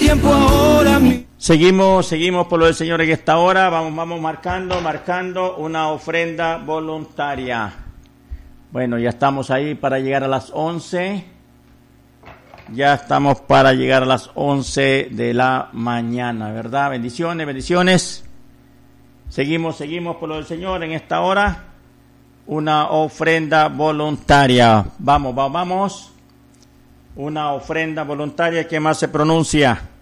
tiempo ahora. Seguimos por lo del Señor en esta hora. Vamos marcando una ofrenda voluntaria. Bueno, ya estamos ahí para llegar a las 11. Ya estamos para llegar a las 11 de la mañana, ¿verdad? Bendiciones. Seguimos por lo del Señor en esta hora. Una ofrenda voluntaria. Vamos. Una ofrenda voluntaria. ¿Qué más se pronuncia?